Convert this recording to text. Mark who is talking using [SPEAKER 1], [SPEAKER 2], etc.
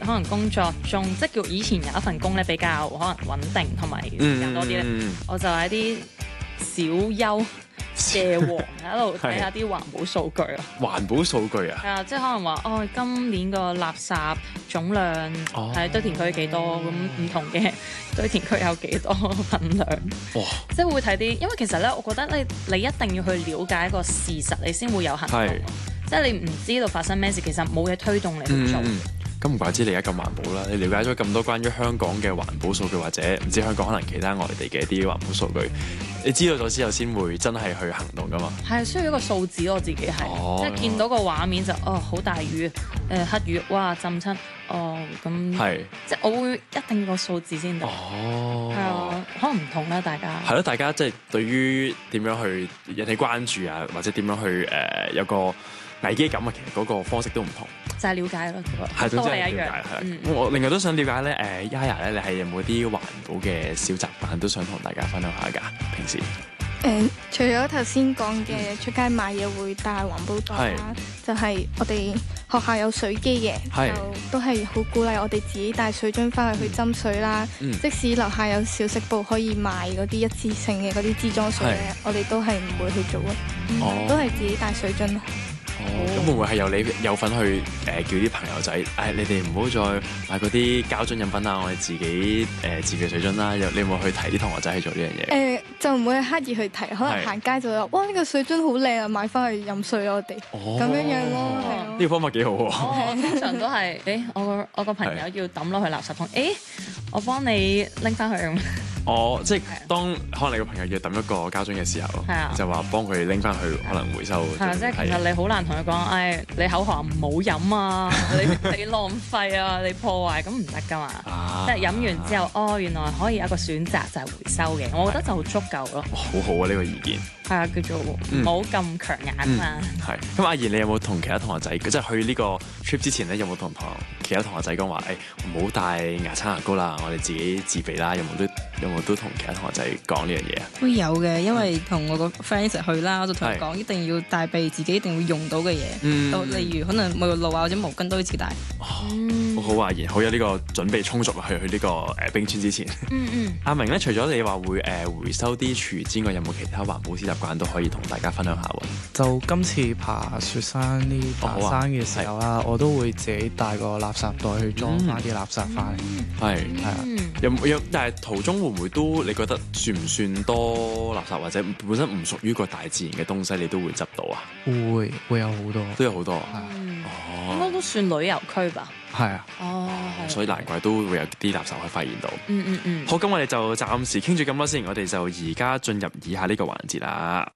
[SPEAKER 1] 可能工作中，即係叫以前有一份工咧比較可能穩定同埋時間多啲咧，我就喺啲小休夜王喺度睇下啲環保數據啊。
[SPEAKER 2] 環保數據啊？
[SPEAKER 1] 係啊，即係可能話今年個垃圾總量喺堆填區幾多，咁唔同嘅堆填區有幾多份量。
[SPEAKER 2] 哇！
[SPEAKER 1] 即係會睇啲，因為其實咧，我覺得你一定要去了解一個事實，你先會有行動。即係你唔知道發生咩事，其實冇嘢推動你去做。
[SPEAKER 2] 咁唔怪之你而家咁環保啦！你了解咗咁多關於香港嘅環保數據，或者唔知香港可能其他外地嘅一啲環保數據，你知道咗之後先會真係去行動噶嘛？係
[SPEAKER 1] 需要一個數字，我自己係即係見到個畫面就好大雨，黑雨，哇浸親，咁即係我會一定要個數字先得。係啊，可能唔同啦，大家係咯，
[SPEAKER 2] 大家即係對於點樣去引起關注啊，或者點樣去有個危機感啊，其實嗰個方式都唔同，
[SPEAKER 1] 就係了解咯，
[SPEAKER 2] 都
[SPEAKER 1] 係一樣。
[SPEAKER 2] 我另外都想了解咧，Yaya 咧，你係有冇啲環保嘅小習慣都想同大家分享下㗎？平時
[SPEAKER 3] 除咗頭先講嘅出街買嘢會帶環保袋啦，就係我哋學校有水機嘅，就都係好鼓勵我哋自己帶水樽翻去斟水啦。即使樓下有小食部可以賣嗰啲一次性嘅嗰啲支裝水咧，我哋都係唔會去做咯，都係自己帶水樽咯。
[SPEAKER 2] 咁會唔會係你有份去叫啲朋友仔，你哋唔好再買嗰啲膠樽飲品啊，我哋自己自備水樽啦。你有冇去提啲同學仔去做呢樣嘢？
[SPEAKER 3] 就唔會刻意去提，可能行街就話哇呢個水樽好靚啊，買翻去飲水我哋咁樣樣咯。
[SPEAKER 2] 呢個方法幾好喎！
[SPEAKER 1] 通常都係我個朋友要抌落去垃圾桶，我幫你拎翻去咁。
[SPEAKER 2] 即係當可能你個朋友要抌一個膠樽嘅時候，就話幫佢拎翻去可能回收。
[SPEAKER 1] 係啊，即係其實你好難同佢講，你口渴唔好飲啊，你浪費啊，你破壞咁唔得噶嘛。即係飲完之後，原來可以有一個選擇就係回收嘅，我覺得就好足夠咯。
[SPEAKER 2] 好好啊，呢個意見。
[SPEAKER 1] 係啊，叫做唔好咁強硬啊。
[SPEAKER 2] 係。咁阿妍，你有冇同其他同學仔，即係去呢個 trip 之前咧，有冇同其他同學仔講話，唔好帶牙刷牙膏啦，我哋自己自備啦？有冇都同其他同學仔講呢樣嘢啊？
[SPEAKER 4] 都有嘅，因為同我個 friend 一齊去啦，我就同佢講一定要帶備自己一定會用到嘅嘢，例如可能沐浴露啊或者毛巾都要自己帶。
[SPEAKER 2] 好好啊，然好有呢個準備充足去呢個冰川之前。阿明咧，除咗你話會回收啲廚餘之外，有冇其他環保小習慣都可以同大家分享下喎？
[SPEAKER 5] 就今次爬雪山呢爬山嘅時候啦，我都會自己帶個垃圾袋去裝翻啲垃圾翻嚟。係啊，有
[SPEAKER 2] 但係途中會唔會都你覺得算唔算多垃圾，或者本身唔屬於個大自然嘅東西，你都會執到啊？
[SPEAKER 5] 會有好多，
[SPEAKER 2] 都有好多。
[SPEAKER 1] 應該都算旅遊區吧？
[SPEAKER 5] 係啊。
[SPEAKER 2] 所以難怪都會有啲垃圾可以發現到。好，咁我哋就暫時傾住咁多先，我哋就而家進入以下呢個環節啦。